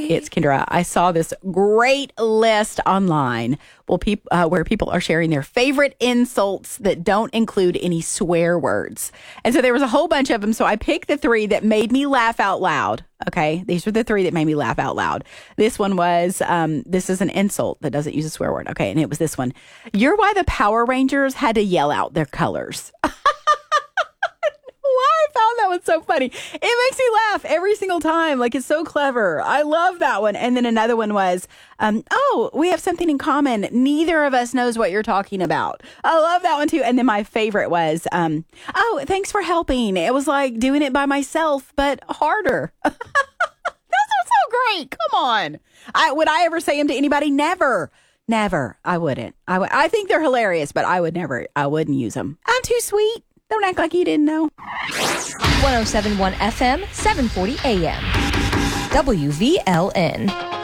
It's Kendra. I saw this great list online where people are sharing their favorite insults that don't include any swear words. And so there was a whole bunch of them. So I picked the 3 that made me laugh out loud. Okay. These were the 3 that made me laugh out loud. This one was, this is an insult that doesn't use a swear word. Okay. And it was this one. You're why the Power Rangers had to yell out their colors. I found that one so funny. It makes me laugh every single time. Like, it's so clever. I love that one. And then another one was, we have something in common. Neither of us knows what you're talking about. I love that one too. And then my favorite was, thanks for helping. It was like doing it by myself, but harder. That's so great. Come on. Would I ever say them to anybody? Never. Never. I wouldn't. I think they're hilarious, but I wouldn't use them. I'm too sweet. Don't act like you didn't know. 107.1 FM, 740 AM. WVLN.